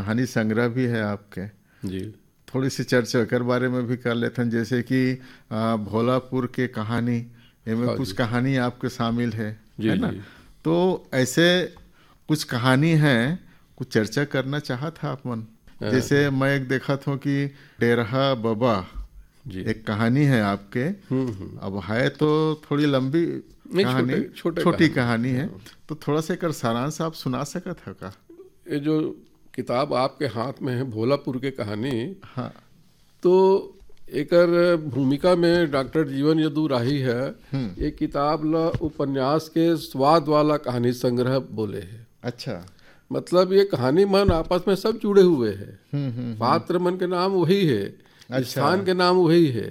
कहानी संग्रह भी है आपके जी। थोड़ी सी चर्चा कर बारे में भी कर लेते हैं, जैसे कि भोलापुर के कहानी इनमें कुछ कहानी आपके शामिल है ना? तो ऐसे कुछ कहानी है, कुछ चर्चा करना चाहा था आप मन। जैसे मैं एक देखा था कि डेरहा बाबा एक कहानी है आपके। अब है तो थोड़ी लंबी कहानी, छोटी कहानी है, तो थोड़ा सा एक सारांश आप सुना सकत है का? ये जो किताब आपके हाथ में है भोलापुर के कहानी, हाँ, तो एकर भूमिका में डॉक्टर जीवन यदु राही है। ये किताब ला उपन्यास के स्वाद वाला कहानी संग्रह बोले है। अच्छा, मतलब ये कहानी मन आपस में सब जुड़े हुए है। पात्र मन के नाम वही है, स्थान के नाम वही है,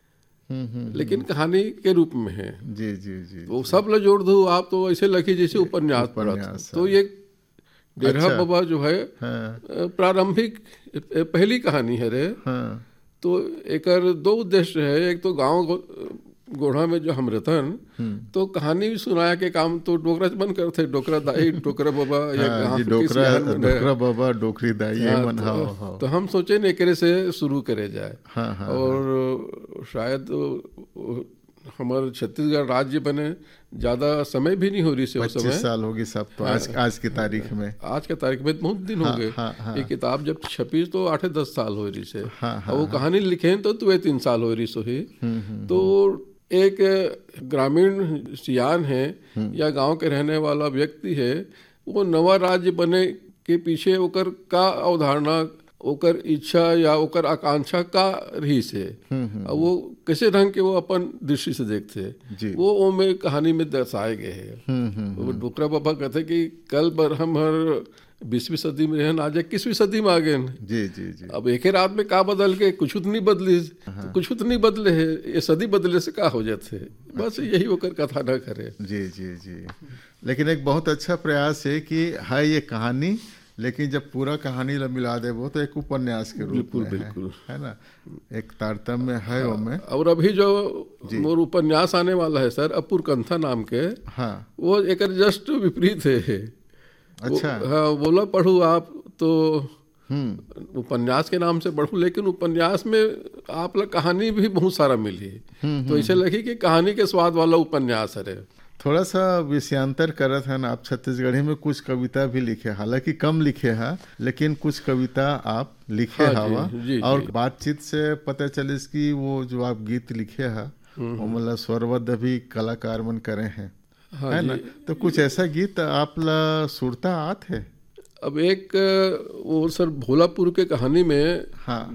लेकिन कहानी के रूप में है। जी जी जी, वो सब ला जोड़ दो आप तो ऐसे लगे जैसे उपन्यास पढ़ा। तो ये डेरहा बाबा जो है प्रारंभिक पहली कहानी है रे। तो एकर दो उद्देश्य है। एक तो गांव गोढ़ा में जो हम रहतन, तो कहानी भी सुनाया के काम तो डोकरा बन करते, डोकरा दाई, डोकरा बाबा या डोकरा बाबा, डोकरी दाई मन। तो हम सोचे न एकरे से शुरू करे जाए। और शायद हमारे छत्तीसगढ़ राज्य बने ज्यादा समय भी नहीं हो रही से, 25 साल होगी सब। तो आज की तारीख में, आज के तारीख में बहुत दिन हो गए। ये किताब जब छपी तो 8-10 साल हो रही से। और वो कहानी लिखे तो 2-3 साल हो रही सो ही। तो एक ग्रामीण सियान है या गांव के रहने वाला व्यक्ति है, वो नवा राज्य बने के पीछे ओकर का अवधारणा, ओकर इच्छा या ओकर आकांक्षा का रही से, वो कैसे ढंग के वो अपन दृष्टि से देखते, वो में कहानी में दर्शाए गए हैं। वो डोकरा बाबा कहते कि कल बर हम हर 20वीं सदी में रहन, आज 21वीं सदी में आ गए। जी जी जी। अब एक रात में का बदल के कुछ नहीं बदली, तो कुछ नहीं बदले है, ये सदी बदले से का हो जाते। बस यही होकर कथा न करे। जी जी जी। लेकिन एक बहुत अच्छा प्रयास है कि है ये कहानी, लेकिन जब पूरा कहानी मिला दे वो तो एक उपन्यास के रूप में बिल्कुल है ना, एक तारतम्य है उसमें। और अभी जो मोर उपन्यास आने वाला है सर, अपुर कंथा नाम के, वो एक जस्ट विपरीत है। अच्छा, हाँ, बोला पढ़ू आप तो उपन्यास के नाम से पढ़ू, लेकिन उपन्यास में आप लोग कहानी भी बहुत सारा मिली। तो इसे लगी कि कहानी के स्वाद वाला उपन्यास है। थोड़ा सा विषयांतर करत है ना आप। छत्तीसगढ़ी में कुछ कविता भी लिखे, हालांकि कम लिखे हैं, लेकिन कुछ कविता आप लिखे हवा। और बातचीत से पता चले कि वो जो आप गीत लिखे हैं वो मतलब स्वरबद्ध भी कलाकार मन करे हैं, है ना? तो कुछ ऐसा गीत आप ला सुरता आत है? अब एक वो सर भोलापुर के कहानी में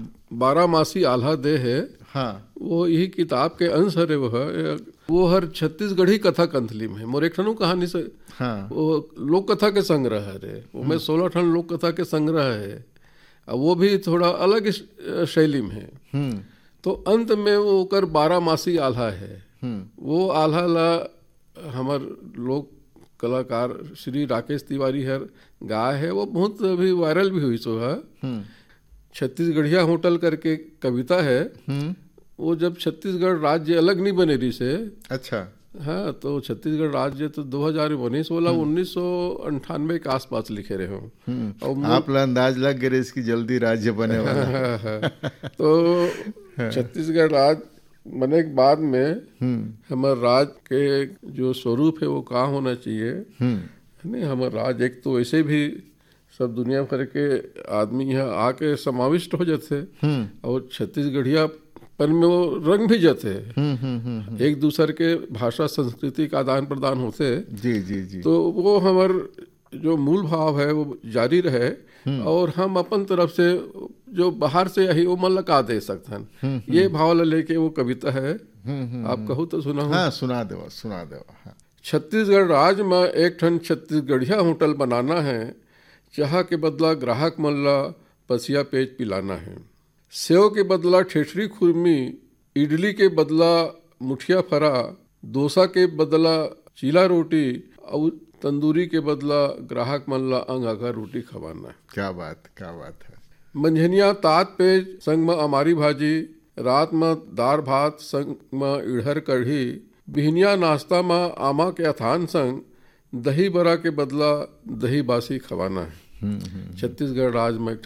12 मासी आल्हा दे है। वो यही किताब के अंश है। वो हर छत्तीसगढ़ी कथा कंथली में मोर एक ठनू कहानी से वो लोक कथा के संग्रह है रे। वो में 16 ठन लोक कथा के संग्रह है। वो भी थोड़ा अलग शैली में है। तो अंत में वो कर 12 मासी आल्हा है। वो आल्हा ला हमार लोक कलाकार श्री राकेश तिवारी हर गाय है। वो बहुत अभी वायरल भी हुई सो है। छत्तीसगढ़िया होटल करके कविता है। वो जब छत्तीसगढ़ राज्य अलग नहीं बने रही से। अच्छा, हाँ, तो छत्तीसगढ़ राज्य तो 2019 वाला 1998 के आसपास लिखे रहे हो। आप ला अंदाज लग गए इसकी जल्दी राज्य बने वाला। तो छत्तीसगढ़ राज्य बने के बाद में हमारे राज्य के जो स्वरूप है वो कहाँ होना चाहिए। नहीं, हमारे राज्य एक तो वैसे भी सब दुनिया भर के आदमी यहाँ आके समाविष्ट हो जाते, और छत्तीसगढ़िया पर में वो रंग भी जाते हैं। एक दूसरे के भाषा संस्कृति का आदान प्रदान होते। जी जी जी। तो वो हमार जो मूल भाव है वो जारी रहे, और हम अपन तरफ से जो बाहर से यही वो मन लगा दे सकते हैं। ये भाव लेके वो कविता है। आप कहो तो सुना हो? हाँ, सुना देवा, सुना देवा। छत्तीसगढ़ राज्य में एक ठन छत्तीसगढ़िया होटल बनाना है। चाह के बदला ग्राहक मल्ला पसिया पेज पिलाना है। सेव के बदला ठेठरी खुरमी, इडली के बदला मुठिया फरा, डोसा के बदला चीला रोटी, और तंदूरी के बदला ग्राहक मल्ला अंग आगा रोटी खवाना है। क्या बात, क्या बात है। मंझनिया तात पेज संग में अमारी भाजी, रात में दार भात संग में इड़हर कढ़ी, बिहनिया नाश्ता में आमा के अथान संग दही बरा के बदला दही बासी खवाना है। छत्तीसगढ़ राज्य में